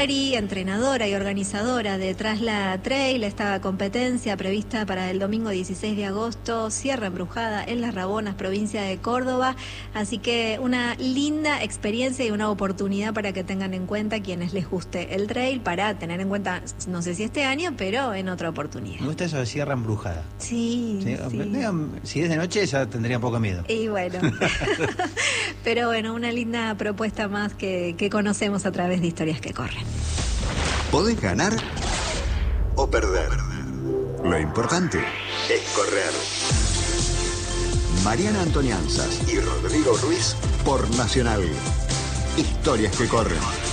Entrenadora y organizadora de Trasla Trail, esta competencia prevista para el domingo 16 de agosto, Sierra Embrujada en Las Rabonas, provincia de Córdoba. Así que una linda experiencia y una oportunidad para que tengan en cuenta quienes les guste el trail, para tener en cuenta, no sé si este año, pero en otra oportunidad. Me gusta eso de Sierra Embrujada. Sí, ¿Sí? sí. Si es de noche ya tendría poco miedo. Y bueno, pero bueno, una linda propuesta más que conocemos a través de Historias que Corren. Podés ganar o perder. Lo importante es correr. Mariana Antonianzas y Rodrigo Ruiz por Nacional. Historias que Corren.